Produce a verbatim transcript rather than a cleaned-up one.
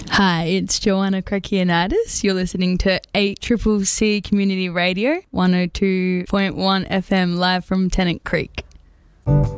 Hi, it's Joanna Krakianidis. You're listening to eight C C C Community Radio, one oh two point one F M, live from Tennant Creek.